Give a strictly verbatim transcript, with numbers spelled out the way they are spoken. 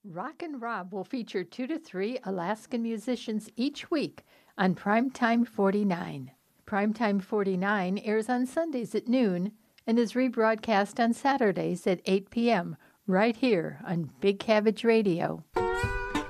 Rockin' Rob will feature two to three Alaskan musicians each week on Primetime forty-nine. Primetime forty-nine airs on Sundays at noon and is rebroadcast on Saturdays at eight p.m. right here on Big Cabbage Radio.